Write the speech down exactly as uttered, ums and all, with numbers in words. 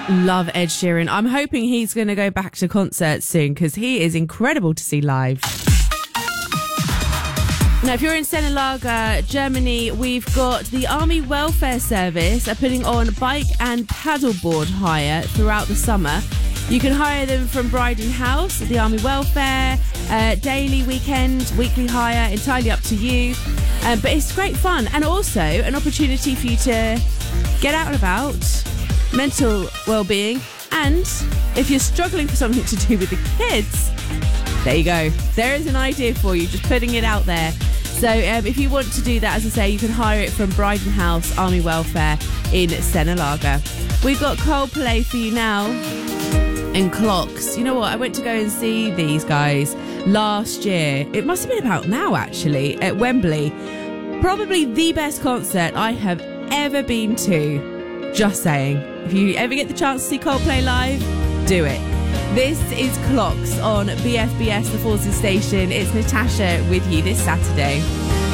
Love Ed Sheeran. I'm hoping he's going to go back to concerts soon because he is incredible to see live. Now, if you're in Sennelager, Germany, we've got the Army Welfare Service are putting on bike and paddleboard hire throughout the summer. You can hire them from Bryden House, the Army Welfare, uh, daily, weekend, weekly hire, entirely up to you. Um, but it's great fun and also an opportunity for you to get out and about, mental well-being, and if you're struggling for something to do with the kids, there you go. There is an idea for you, just putting it out there. So um, if you want to do that, as I say, you can hire it from Bryden House Army Welfare in Sennelager. We've got Coldplay for you now and Clocks. You know what? I went to go and see these guys last year. It must have been about now, actually, at Wembley. Probably the best concert I have ever been to. Just saying. If you ever get the chance to see Coldplay live, do it. This is Clocks on B F B S, the Forces Station. It's Natasha with you this Saturday.